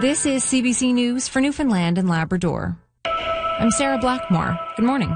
This is CBC News for Newfoundland and Labrador. I'm Sarah Blackmore. Good morning.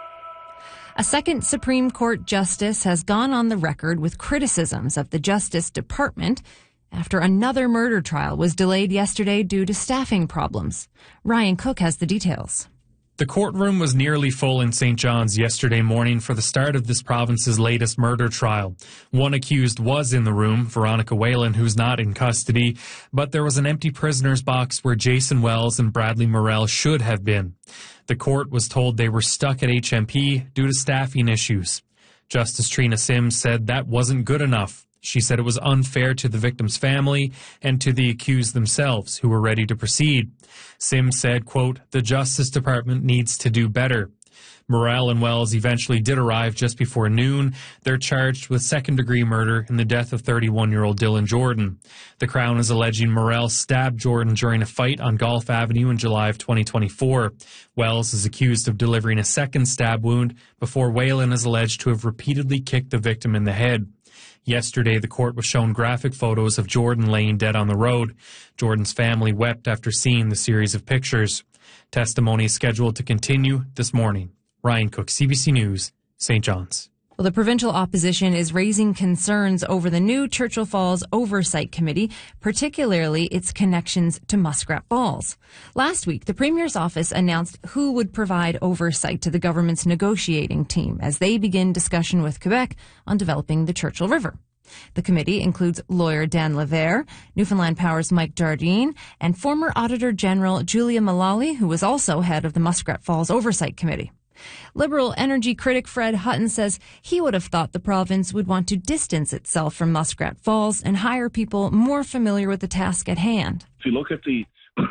A second Supreme Court justice has gone on the record with criticisms of the Justice Department after another murder trial was delayed yesterday due to staffing problems. Ryan Cook has the details. The courtroom was nearly full in St. John's yesterday morning for the start of this province's latest murder trial. One accused was in the room, Veronica Whalen, who's not in custody, but there was an empty prisoner's box where Jason Wells and Bradley Morell should have been. The court was told they were stuck at HMP due to staffing issues. Justice Trina Sims said that wasn't good enough. She said it was unfair to the victim's family and to the accused themselves, who were ready to proceed. Sims said, quote, "The Justice Department needs to do better." Morell and Wells eventually did arrive just before noon. They're charged with second-degree murder in the death of 31-year-old Dylan Jordan. The Crown is alleging Morell stabbed Jordan during a fight on Golf Avenue in July of 2024. Wells is accused of delivering a second stab wound before Whalen is alleged to have repeatedly kicked the victim in the head. Yesterday, the court was shown graphic photos of Jordan laying dead on the road. Jordan's family wept after seeing the series of pictures. Testimony is scheduled to continue this morning. Ryan Cook, CBC News, St. John's. Well, the provincial opposition is raising concerns over the new Churchill Falls Oversight Committee, particularly its connections to Muskrat Falls. Last week, the Premier's office announced who would provide oversight to the government's negotiating team as they begin discussion with Quebec on developing the Churchill River. The committee includes lawyer Dan Levere, Newfoundland Power's Mike Jardine, and former Auditor General Julia Mullally, who was also head of the Muskrat Falls Oversight Committee. Liberal energy critic Fred Hutton says he would have thought the province would want to distance itself from Muskrat Falls and hire people more familiar with the task at hand. If you look at the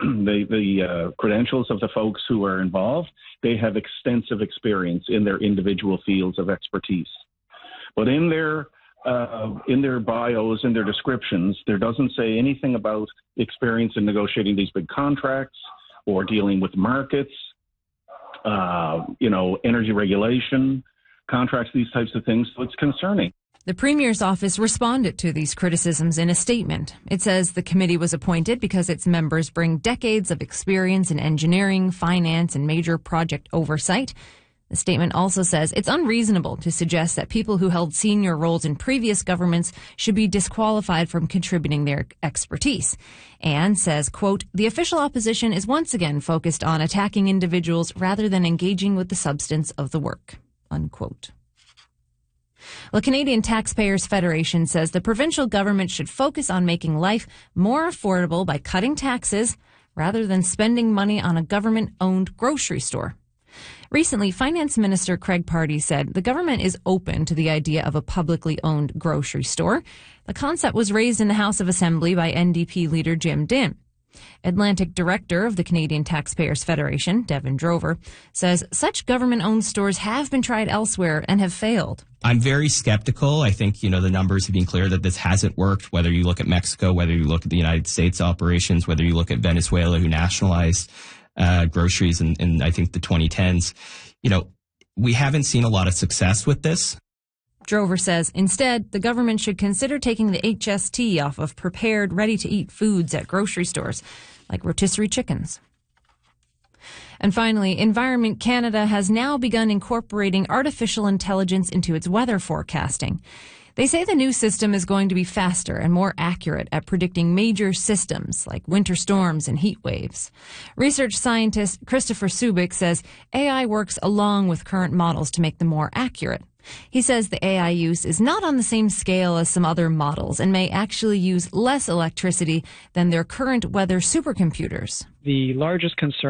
credentials of the folks who are involved, they have extensive experience in their individual fields of expertise. But in their bios, in their descriptions, there doesn't say anything about experience in negotiating these big contracts or dealing with markets. Energy regulation, contracts, these types of things. So it's concerning. The Premier's office responded to these criticisms in a statement. It says the committee was appointed because its members bring decades of experience in engineering, finance, and major project oversight. The statement also says it's unreasonable to suggest that people who held senior roles in previous governments should be disqualified from contributing their expertise, and says, quote, "The official opposition is once again focused on attacking individuals rather than engaging with the substance of the work," unquote. The Canadian Taxpayers Federation says the provincial government should focus on making life more affordable by cutting taxes rather than spending money on a government-owned grocery store. Recently, Finance Minister Craig Pardee said the government is open to the idea of a publicly owned grocery store. The concept was raised in the House of Assembly by NDP leader Jim Dim. Atlantic Director of the Canadian Taxpayers Federation, Devin Drover, says such government-owned stores have been tried elsewhere and have failed. I'm very skeptical. I think, the numbers have been clear that this hasn't worked, whether you look at Mexico, whether you look at the United States operations, whether you look at Venezuela, who nationalized groceries in I think the 2010s. We haven't seen a lot of success with this. Drover says instead, the government should consider taking the HST off of prepared, ready-to-eat foods at grocery stores, like rotisserie chickens. And finally, Environment Canada has now begun incorporating artificial intelligence into its weather forecasting. They say the new system is going to be faster and more accurate at predicting major systems like winter storms and heat waves. Research scientist Christopher Subik says AI works along with current models to make them more accurate. He says the AI use is not on the same scale as some other models and may actually use less electricity than their current weather supercomputers. The largest concern